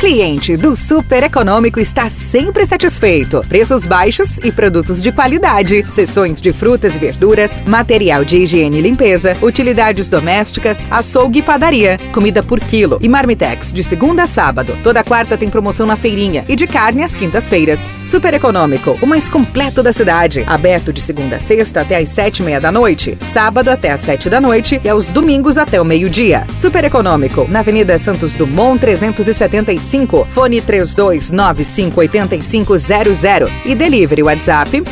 Cliente do Super Econômico está sempre satisfeito. Preços baixos e produtos de qualidade. Seções de frutas e verduras, material de higiene e limpeza, utilidades domésticas, açougue e padaria. Comida por quilo e marmitex de segunda a sábado. Toda quarta tem promoção na feirinha e de carne às quintas-feiras. Super Econômico, o mais completo da cidade. Aberto de segunda a sexta até às 7:30 da noite. Sábado até às 7 da noite e aos domingos até o meio-dia. Super Econômico, na Avenida Santos Dumont 375, fone 3295-8500 e delivery WhatsApp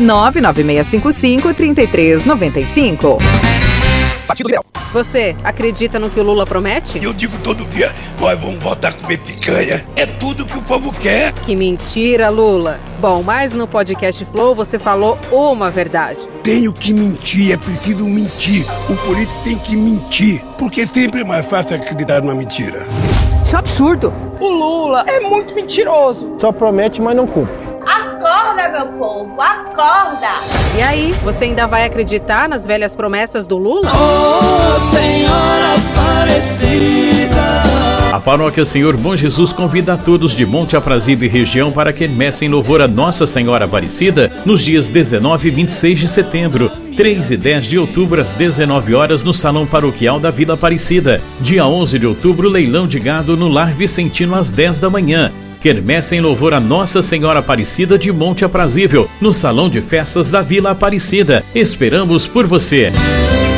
99655-3395. Partido Liberal. Você acredita no que o Lula promete? Eu digo todo dia, nós vamos voltar a comer picanha. É tudo que o povo quer. Que mentira, Lula. Bom, mas no podcast Flow você falou uma verdade. Tenho que mentir, é preciso mentir. O político tem que mentir, porque sempre é mais fácil acreditar numa mentira. Isso é absurdo. O Lula é muito mentiroso. Só promete, mas não cumpre. Acorda, meu povo, acorda! E aí, você ainda vai acreditar nas velhas promessas do Lula? Oh, Senhora Aparecida! A Paróquia Senhor Bom Jesus convida a todos de Monte Aprazível e região para que quermesse em louvor a Nossa Senhora Aparecida nos dias 19 e 26 de setembro, 3 e 10 de outubro às 19 horas no Salão Paroquial da Vila Aparecida. Dia 11 de outubro, leilão de gado no Lar Vicentino às 10 da manhã. Quermesse em louvor a Nossa Senhora Aparecida de Monte Aprazível, no Salão de Festas da Vila Aparecida. Esperamos por você!